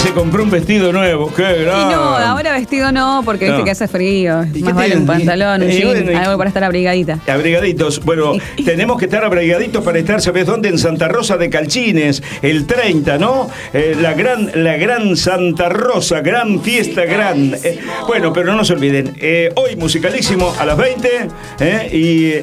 se compró un vestido nuevo. ¡Qué grande! Y no, ahora vestido no, porque viste que hace frío. Más vale un pantalón, un jean, algo para estar abrigadita. Abrigaditos. Bueno, tenemos que estar abrigaditos para estar, ¿sabes dónde? En Santa Rosa de Calchines, el 30, ¿no? La gran Santa Rosa, gran fiesta, gran. Bueno, pero no se olviden, hoy Musicalísimo a las 20, y